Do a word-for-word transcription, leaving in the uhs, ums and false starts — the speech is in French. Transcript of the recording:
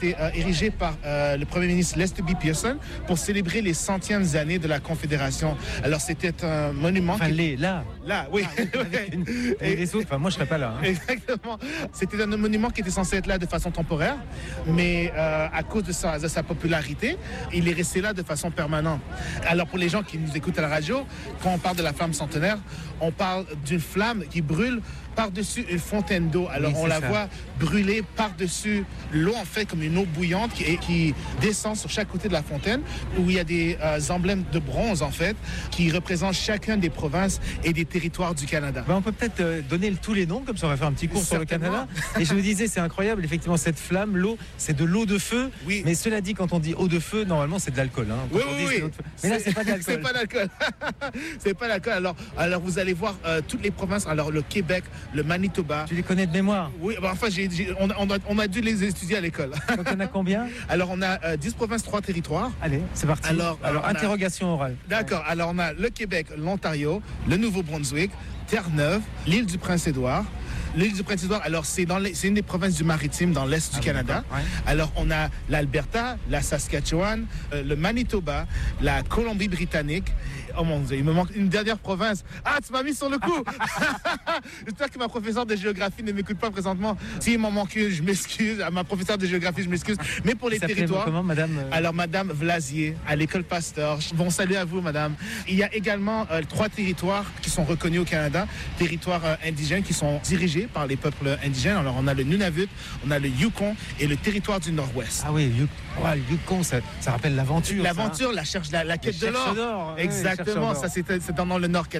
C'est euh, érigé par euh, le premier ministre Lester B. Pearson pour célébrer les centièmes années de la Confédération. Alors c'était un monument. Enfin, qui... les, là. Là, oui. Avec une... Et les autres, enfin, moi je serais pas là. Hein. Exactement. C'était un monument qui était censé être là de façon temporaire, mais euh, à cause de sa, de sa popularité, il est resté là de façon permanente. Alors pour les gens qui nous écoutent à la radio, quand on parle de la flamme centenaire, on parle d'une flamme qui brûle par-dessus une fontaine d'eau. Alors, oui, on la ça. voit brûler par-dessus l'eau, en fait, comme une eau bouillante qui, qui descend sur chaque côté de la fontaine, où il y a des euh, emblèmes de bronze, en fait, qui représentent chacun des provinces et des territoires du Canada. Ben, on peut peut-être euh, donner tous les noms, comme ça on va faire un petit cours sur le Canada. Et je me disais, c'est incroyable, effectivement, cette flamme, l'eau, c'est de l'eau de feu. Oui. Mais cela dit, quand on dit eau de feu, normalement, c'est de l'alcool. Hein, oui, oui, oui. Mais là, c'est pas de l'alcool. C'est pas d'alcool. C'est pas d'alcool. Alors, alors, vous allez voir euh, toutes les provinces. Alors, le Québec, le Manitoba. Tu les connais de mémoire? Oui, bah enfin, j'ai, j'ai, on, on, a, on a dû les étudier à l'école. Donc, on a combien? Alors, on a euh, dix provinces, trois territoires. Allez, c'est parti. Alors, alors interrogation a... orale. D'accord. Alors, on a le Québec, l'Ontario, le Nouveau-Brunswick, Terre-Neuve, l'île du Prince-Édouard. L'île du Prince-Édouard, alors c'est, dans les, c'est une des provinces du maritime dans l'est du ah, Canada. Ouais. Alors on a l'Alberta, la Saskatchewan, euh, le Manitoba, la Colombie-Britannique. Oh mon Dieu, il me manque une dernière province. Ah, tu m'as mis sur le coup. J'espère que ma professeure de géographie ne m'écoute pas présentement. S'il m'en manque une, je m'excuse. À ma professeure de géographie, je m'excuse. Mais pour les ça territoires... Comment, madame euh... Alors, madame Vlasier, à l'école Pasteur. Bon salut à vous, madame. Il y a également euh, trois territoires qui sont reconnus au Canada. Territoires euh, indigènes qui sont dirigés par les peuples indigènes. Alors, on a le Nunavut, on a le Yukon et le territoire du Nord-Ouest. Ah oui, Yukon, ouais, le Yukon, ça, ça rappelle l'aventure. L'aventure, ça, hein. la, cherche, la, la quête de l'or. d'or. Exactement, ouais, ça c'est, c'est dans le Nord-Canada.